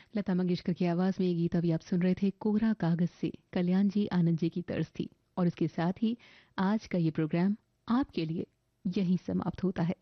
लता मंगेशकर की आवाज में ये गीत अभी आप सुन रहे थे कोरा कागज से, कल्याण जी आनंद जी की तर्ज थी। और इसके साथ ही आज का ये प्रोग्राम आपके लिए यहीं समाप्त होता है।